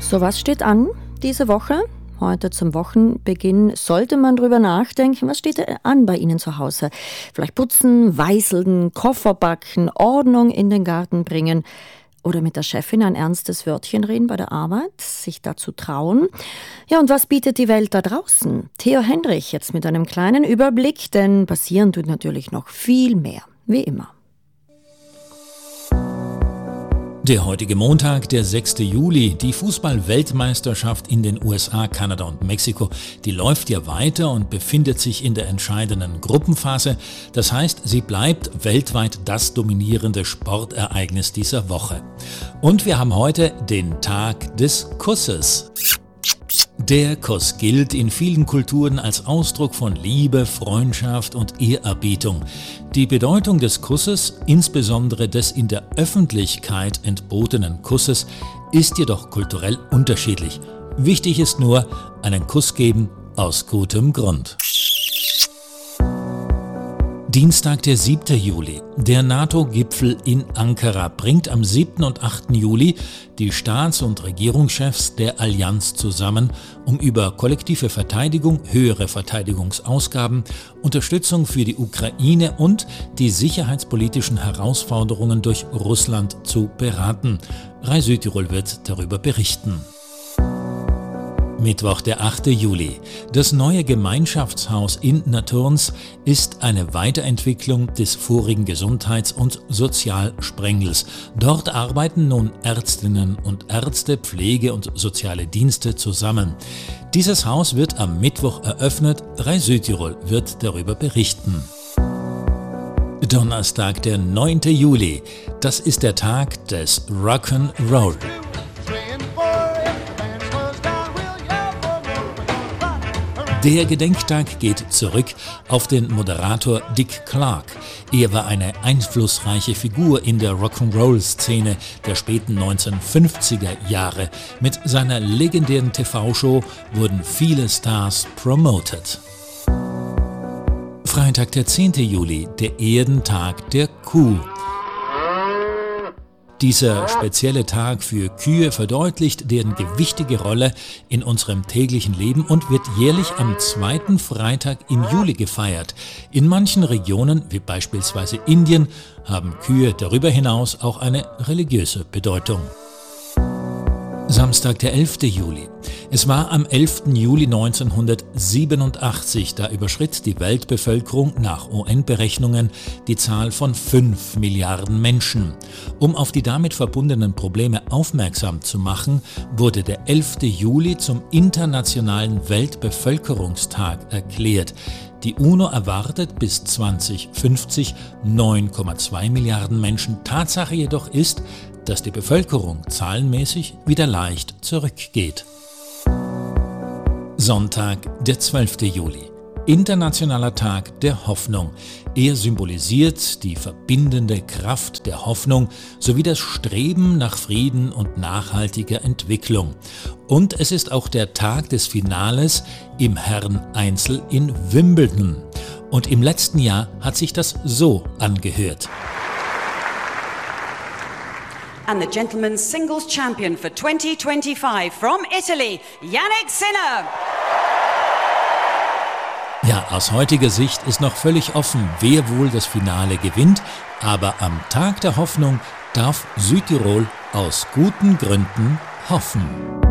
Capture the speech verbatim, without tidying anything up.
So, was steht an diese Woche? Heute zum Wochenbeginn sollte man drüber nachdenken, was steht an bei Ihnen zu Hause? Vielleicht putzen, weißeln, Koffer backen, Ordnung in den Garten bringen oder mit der Chefin ein ernstes Wörtchen reden bei der Arbeit, sich dazu trauen. Ja, und was bietet die Welt da draußen? Theo Hendrich jetzt mit einem kleinen Überblick, denn passieren tut natürlich noch viel mehr, wie immer. Der heutige Montag, der sechster Juli, die Fußball-Weltmeisterschaft in den U S A, Kanada und Mexiko, die läuft ja weiter und befindet sich in der entscheidenden Gruppenphase. Das heißt, sie bleibt weltweit das dominierende Sportereignis dieser Woche. Und wir haben heute den Tag des Kusses. Der Kuss gilt in vielen Kulturen als Ausdruck von Liebe, Freundschaft und Ehrerbietung. Die Bedeutung des Kusses, insbesondere des in der Öffentlichkeit entbotenen Kusses, ist jedoch kulturell unterschiedlich. Wichtig ist nur, einen Kuss geben aus gutem Grund. Dienstag, der siebter Juli. Der NATO-Gipfel in Ankara bringt am siebten und achten Juli die Staats- und Regierungschefs der Allianz zusammen, um über kollektive Verteidigung, höhere Verteidigungsausgaben, Unterstützung für die Ukraine und die sicherheitspolitischen Herausforderungen durch Russland zu beraten. Rai Südtirol wird darüber berichten. Mittwoch, der achter Juli. Das neue Gemeinschaftshaus in Naturns ist eine Weiterentwicklung des vorigen Gesundheits- und Sozialsprengels. Dort arbeiten nun Ärztinnen und Ärzte, Pflege- und soziale Dienste zusammen. Dieses Haus wird am Mittwoch eröffnet. Rai Südtirol wird darüber berichten. Donnerstag, der neunter Juli. Das ist der Tag des Rock'n'Roll. Der Gedenktag geht zurück auf den Moderator Dick Clark. Er war eine einflussreiche Figur in der Rock'n'Roll-Szene der späten neunzehnhundertfünfziger Jahre. Mit seiner legendären T V-Show wurden viele Stars promoted. Freitag, der zehnter Juli, der Ehrentag der Kuh. Dieser spezielle Tag für Kühe verdeutlicht deren gewichtige Rolle in unserem täglichen Leben und wird jährlich am zweiten Freitag im Juli gefeiert. In manchen Regionen, wie beispielsweise Indien, haben Kühe darüber hinaus auch eine religiöse Bedeutung. Samstag, der elfter Juli. Es war am elften Juli neunzehnhundertsiebenundachtzig, da überschritt die Weltbevölkerung nach U N-Berechnungen die Zahl von fünf Milliarden Menschen. Um auf die damit verbundenen Probleme aufmerksam zu machen, wurde der elfter Juli zum Internationalen Weltbevölkerungstag erklärt. Die UNO erwartet bis zweitausendfünfzig neun Komma zwei Milliarden Menschen. Tatsache jedoch ist, dass die Bevölkerung zahlenmäßig wieder leicht zurückgeht. Sonntag, der zwölfter Juli. Internationaler Tag der Hoffnung. Er symbolisiert die verbindende Kraft der Hoffnung sowie das Streben nach Frieden und nachhaltiger Entwicklung. Und es ist auch der Tag des Finales im Herren-Einzel in Wimbledon. Und im letzten Jahr hat sich das so angehört. And the gentlemen's singles champion for twenty twenty-five from Italy, Jannik Sinner. Ja, aus heutiger Sicht ist noch völlig offen, wer wohl das Finale gewinnt, aber am Tag der Hoffnung darf Südtirol aus guten Gründen hoffen.